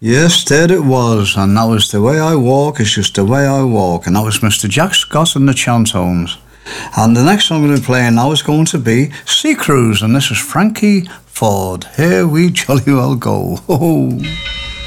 Yes, there it was, and that was The Way I Walk is Just the Way I Walk, and that was Mr. Jack Scott and the Chantones. And the next song I'm going to be playing now is going to be Sea Cruise, and this is Frankie Ford. Here we jolly well go. Ho ho.